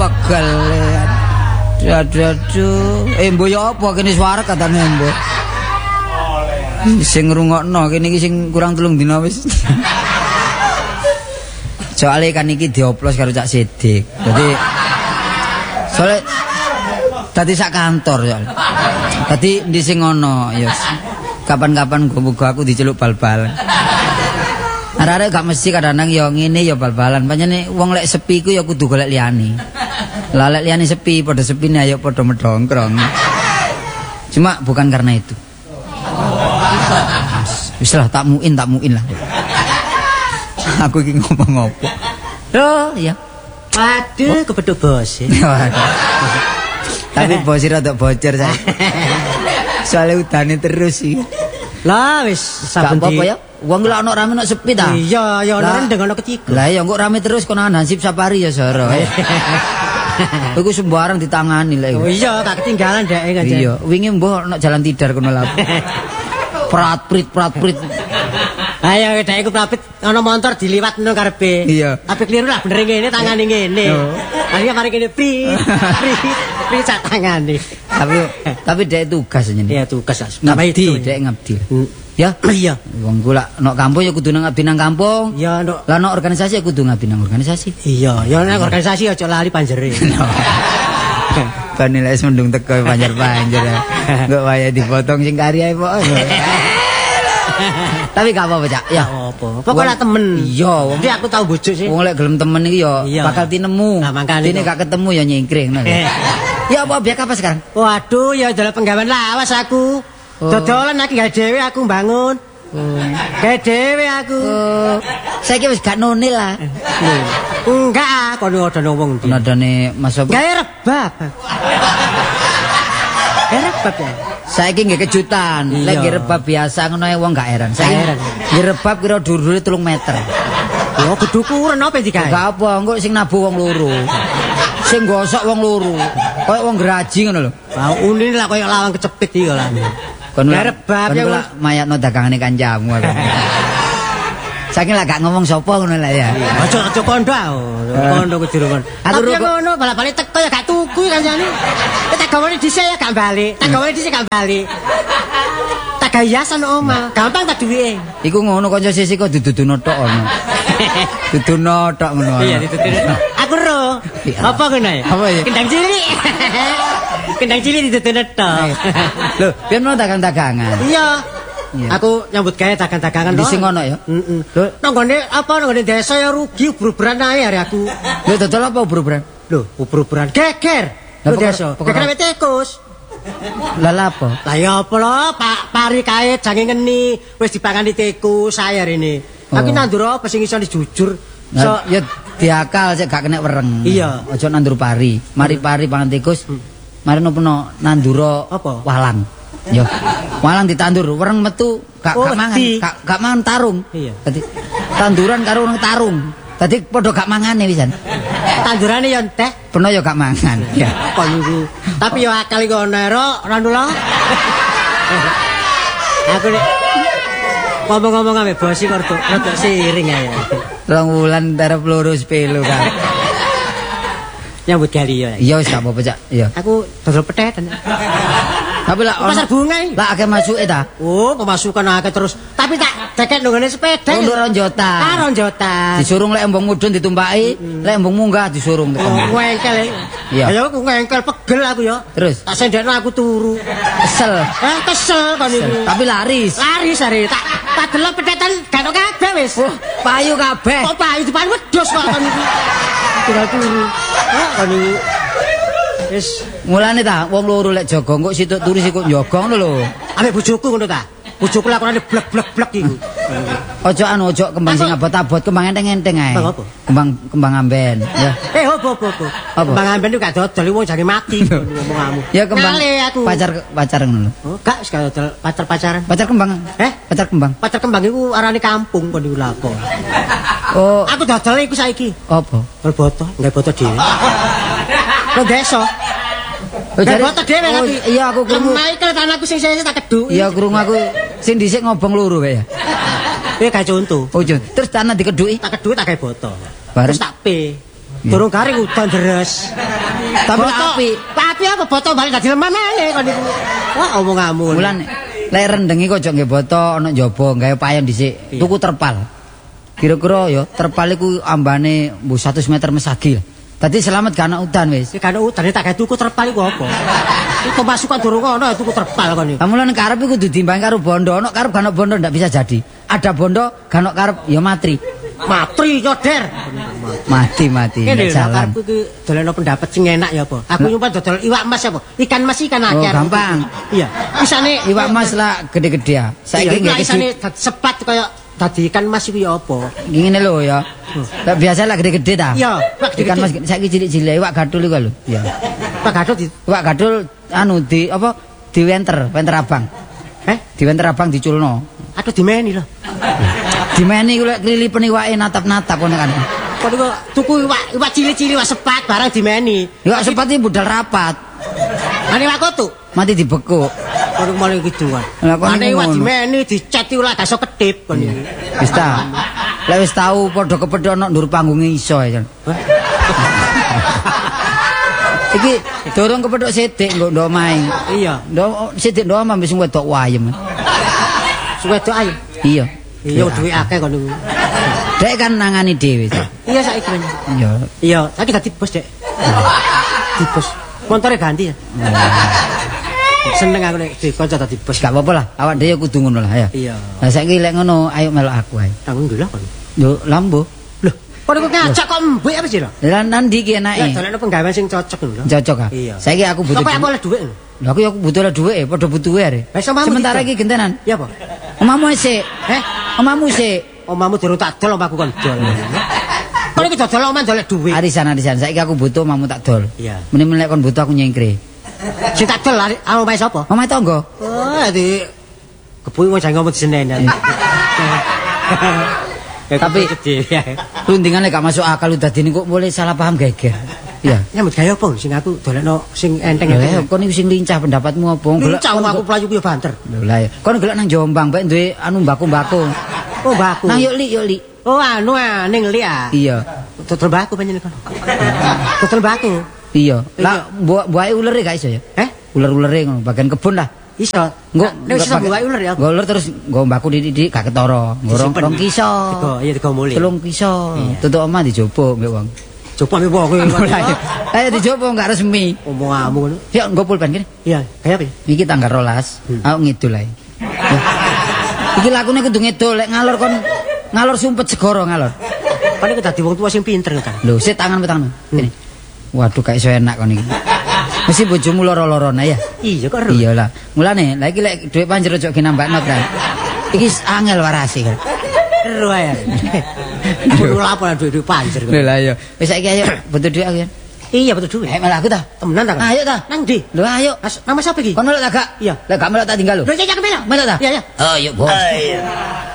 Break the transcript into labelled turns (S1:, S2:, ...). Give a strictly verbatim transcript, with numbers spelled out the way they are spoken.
S1: pegel. Aduh aduh. Eh mbok ya apa kene suara katane mbok. Sing ngrungokno kene iki sing kurang telung dina wis. Soale kan iki dioplos karo Cak Sidik. Dadi soale dadi sak kantor soal. Dadi ndi sing ngono ya. Kapan-kapan muga aku diceluk bal-balan. Arek-arek gak mesti kadang-kadang ya ngene ya bal-balan. Pancene wong lek sepi ku ya kudu golek liyane. Lah lek liyane sepi padha sepine ayo padha medongkrong. Cuma bukan karena itu. Wis lah tak muin tak muin lah. Aku iki ngomong apa? Loh, iya.
S2: Waduh, kepethuk bos.
S1: Tapi bos rada bocor saya. Soale udane terus sih.
S2: Lah wis saben
S1: apa ya? Wong lak ono rame ono sepi ta?
S2: Iya, ya ono rendeng ono ketiga.
S1: Lah ya kok rame terus kono Hansip Safari ya Soro. Iku sembarang ditangani lek.
S2: Oh iya, gak ketinggalan dek kan.
S1: Iya, wingi mbah ono jalan tidar kono lha. Prat-prit prat-prit.
S2: Ayo dek iku prat-prit ono motor diliwat nang karepe.
S1: Iya.
S2: Tapi keliru lah bener ngene tangane ngene. Ayo mari kene pri pri pri sak tangane.
S1: Tapi tapi dek tugas jenenge.
S2: Iya tugas.
S1: Ngabdi, dek ngabdi. Ya?
S2: Iya.
S1: Wong ku lak nok kampung ya kudu nang ngabdi nang kampung.
S2: Iya, nduk.
S1: Lah nok organisasi ya kudu ngabdi nang organisasi.
S2: Iya, ya nang organisasi aja lali panjere.
S1: Bane lek mendung teko panjer-panjer. Engko waya dipotong sing karyae kok. Tapi gak apa-apa, Cak. Ya,
S2: apa. Pokoknya temen.
S1: Iya, wong
S2: iki aku tau bojo sih.
S1: Wong lek gelem temen iki ya bakal tinemu.
S2: Nah, makane
S1: dene gak ketemu ya nyingkring ngono. Ya apa biak apa sekarang?
S2: Waduh, ya dalam penggawean lawas aku. Dodolan aku gak dhewe aku bangun. Gak dhewe aku.
S1: Saiki wis gak nonil lah.
S2: Enggak, kono ada wong ndi.
S1: Nadane Mas apa?
S2: Gawe rebab. Gawe rebab ya.
S1: Saiki nggih kejutan. Lek nggih rebab biasa ngono ae wong gak heran. Saiki nggih rebab kira dhuwur-dhuwure telung meter.
S2: Yo kudu kuren apa iki gawe?
S1: Gak apa, engko sing nabuh wong loro. Sing gosok wong loro. Kayak wong geraji ngono lho.
S2: Lah unine lah koyo lawang kecepit iki lah.
S1: Kon
S2: rebab ya
S1: wis mayatno dagangane kancamu aku. Saking lak gak ngomong sapa ngono lah ya.
S2: Aja aja kondo. Kondo ku jero kon. Aku ngono balak-balik teko ya gak tuku kancane. Tak gawane dhisik ya gak balik. Tak gawane dhisik gak balik. Tak gawe hiasan omah. Gampang tak duwike.
S1: Iku ngono kanca sisi kok dududono tok ono. Dududono tok ngono.
S2: Iya dududono. Aku ro. Apa ngono ya?
S1: Apa ya?
S2: Kendang cilik. Kendang cilik dududono tok.
S1: Lho, pian mau dagang-dagangan.
S2: Iya. Aku nyambut gawe dagang-dagangan
S1: to. Di sing ngono ya?
S2: Heeh. Lho, nang ngene apa nang ngene desa ya rugi ubur-uburan ae hari aku.
S1: Lho, dodol apa ubur-uburan?
S2: Lho, ubur-uburan geger. Lho desa. Geger tikus.
S1: Lah apa?
S2: Lah ya apa lho, Pak pari kae jange ngeni wis dipangani tikus saya rene. Tapi nandur apa sing iso dijujur?
S1: So ya diakal sik gak kena wereng.
S2: Iya.
S1: Aja nandur pari. Mari pari pangan tikus. Mari nopo nandura
S2: apa?
S1: Walang. Yo. Walang ditandur, wereng metu gak gak mangan, gak gak mangan tarung.
S2: Iya.
S1: Dadi tanduran karo nang tarung. Dadi padha gak mangane pisan.
S2: Tandurane ya teh,
S1: beno ya gak mangan. Ya,
S2: kok niku. Tapi ya akal iki ono ero, Randula. Aku nek ngomong-ngomong ambek bos iki kok rada siring ae.
S1: Rong wulan tarep loro sepelo kan.
S2: Nyambut gawe ya.
S1: Iya wis gak apa-apa, Cak. Iya.
S2: Aku dodol petet.
S1: Tapi lah
S2: pasar bunga iki.
S1: Lah akeh masuke ta?
S2: Oh, pemasukan akeh terus. Tapi tak deket nggone sepeda.
S1: Untuk ronjotan.
S2: Ah, ronjotan.
S1: Disurung lek embung mudhun ditumpaki, lek embung munggah disurung tekan.
S2: Oh, ngengkel.
S1: Iya.
S2: Ya aku ngengkel pegel aku ya.
S1: Terus
S2: tak sendekno aku turu.
S1: Kesel.
S2: Eh, kesel kon iki.
S1: Tapi laris.
S2: Laris are. Tak tak delok pedetan gak ono kabeh wis.
S1: Oh, payu kabeh.
S2: Kok payu dipan wedhus kok kon iki. Tinggal turu. Ah, kon iki. Wis
S1: mulane ta wong loro lek jaga kok situk turu sikuk njaga ngono lho.
S2: Ambek bojoku ngono ta. Bojoku lakonane blek-blek-blek iku.
S1: Ojo anu ojo kembang sing abot-abot, kembang enteng-enteng ae. Kembang kembang amben ya.
S2: Eh opo opo opo. Kembang amben iku gak dodol wong jane mati ngomong-ngomong.
S1: Ya kembang pacar pacar ngono lho.
S2: Oh, gak gak dodol pacar-pacaran.
S1: Pacar kembang.
S2: Eh,
S1: pacar kembang.
S2: Pacar kembang iku arane kampung kon iku lakon.
S1: Oh,
S2: aku dodol iku saiki.
S1: Apa?
S2: Dol boto, nggae boto dhewe. Kok desa? Gak boto dhewe lagi.
S1: Iya aku krungu.
S2: Michael tanahku sing sesuk tak keduk.
S1: Iya krungu aku sing dhisik ngobong loro kae ya.
S2: Kowe gak conto.
S1: Oh, terus tanah dikeduki.
S2: Tak keduk tak gawe boto.
S1: Terus
S2: tak pe. Durung garing udan deres.
S1: Tapi api.
S2: Api apa boto balik dadi lemah meneh kon niku. Wah omonganmu.
S1: Mulan lek rendengi kok aja nggih boto ana njaba gawe payon dhisik. Tuku terpal. Kira-kira ya terpal iku ambane mbuh seratus meter mesagi. Dadi selamat gak ana udan wis.
S2: Gak ana udan tak gawe tuku terpal iku apa? Iku masukan durung ana tuku terpal kon niku.
S1: Mulan karep iku kudu diimbangi karo bondo. Ana karep gak ana bondo ndak bisa jadi. Ada bondo gak ana karep ya matri.
S2: Matri nyoder.
S1: Mati mati
S2: nek
S1: jalan.
S2: Aku iki doleno pendapat sing enak ya apa? Aku nyumpah dodol iwak mas apa? Ikan mas ikan akeh.
S1: Oh, gampang.
S2: Iya. Isane
S1: iwak mas lah gede-gede ya.
S2: Saiki nggih isane sepat kaya dadi ikan mas iku ya apa?
S1: Ngene lho ya. Lah biasa lah gede-gede ta.
S2: Iya,
S1: ikan mas saiki cilik-cilik iwak gadul iku lho. Iya.
S2: Iwak gadul di
S1: iwak gadul anu di apa? Di wenter, wenter abang.
S2: Eh,
S1: di wenter abang diculno.
S2: Aduh dimeni lho.
S1: Dimeni ku lek klilipen iwake natap-natap ngono kan.
S2: Kok niku tuku iwak iwak cilik-cilik iwak sepat barang dimeni.
S1: Iwak sepat iki budal rapat.
S2: Ane iwak kotu
S1: mati dibekuk.
S2: Kok niku malah gituan. Ane iwak dimeni dicet iku lak iso ketip kon iki.
S1: Wis ta. Lek wis tau padha kepethuk ana ndur panggunge iso ya. Iki dorong kepethuk sithik nggo ndok omahe.
S2: Iya.
S1: Ndok sithik ndok omah wis wedok wayem.
S2: Wedok ayu.
S1: Iya.
S2: Iya duwe akeh kon niku.
S1: Dek kan nangani dhewe.
S2: Iya saiki men.
S1: Iya.
S2: Iya, saiki dadi bos, Dek. Di bos. Montore ganti ya. Seneng aku nek di kanca dadi bos.
S1: Gak apa-apa lah, awak dhewe kudu ngono lah ya.
S2: Iya.
S1: Lah saiki lek ngono ayo melok aku ae.
S2: Tanggung dulu kon.
S1: Yo lambo.
S2: Loh, kok niku ngajak kok mbek apa sih lho?
S1: Lah nandi ki enake.
S2: Ya dolekno penggawean sing cocok lho.
S1: Cocok ah.
S2: Iya.
S1: Saiki aku butuh.
S2: Kok aku oleh dhuwit lho.
S1: Lah aku ya aku butuh oleh dhuwit, padha butuh are. Sementara iki gentenan.
S2: Iya apa?
S1: Omamu sik.
S2: Eh,
S1: omamu sik.
S2: Omamu durung tak dol omaku kon dol. Kok iki dodol omah dolek dhuwit.
S1: Arisan-arisan saiki aku butuh omamu tak dol.
S2: Iya.
S1: Mene lek kon butuh aku nyengkre.
S2: Sing tak dol omahe sapa?
S1: Omahe tangga.
S2: Oh, di kebuki wong jang ngomong disenen.
S1: Tapi rundingan lek gak masuk akal dadi niku mulai salah paham geger. Iya.
S2: Nyambut gawe apa sing aku dolekno sing enteng-enteng.
S1: Kon iki sing lincah pendapatmu apa?
S2: Lincah aku playu ku yo banter.
S1: Lho lah ya. Kon golek nang Jombang bae duwe anu mbako-mbako.
S2: Oh, mbako.
S1: Nang yuk li yuk li.
S2: Oh, anu ah ning li ah.
S1: Iya.
S2: Dodol mbako panjenengan. Dodol mbako.
S1: Iya. Lah buake ulere gak iso ya?
S2: Eh?
S1: Uler-ulere ngono bagian kebun lah.
S2: Iso.
S1: Engko
S2: nek iso buake uler ya.
S1: Uler terus nggo mbako didik gak ketara. Ngorong rong kiso.
S2: Digo, iya digo muli.
S1: Telung kiso. Tutuk omah dijopo mbek wong.
S2: Coba mbek wong.
S1: Ayo dijopo gak resmi.
S2: Omonganmu ngono.
S1: Ya nggo pulpen kene.
S2: Iya, kaya apa?
S1: Iki tanggal rolas. Aku ngidul ae. Iki lakune kudu ngidul lek ngalor kon ngalor sumpet segoro ngalor.
S2: Kan iku dadi wong tuwa sing pinter kan.
S1: Lho, sik tangan tangan. Kene. Waduh gak iso enak kon iki. Mesti bojomu loro-lorone ya.
S2: Iya kok.
S1: Iya lah. Mulane lha iki lek dhuwit panjer ojo ginambakno ta. Iki angel warase kan.
S2: Ero ae. Kudu lapor dhuwit panjer.
S1: Lho lah iya. Wis saiki ayo butuh dhuwit aku ya.
S2: Iya betul dhuwit.
S1: Ayo malah aku ta.
S2: Temenan ta?
S1: Ayo ta.
S2: Nang ndi?
S1: Lho ayo.
S2: Nama sapa iki?
S1: Kon melok ta gak?
S2: Iya.
S1: Lah gak melok tak tinggal lho.
S2: Lho iya melok.
S1: Melok ta?
S2: Iya iya.
S1: Oh, yuk bos.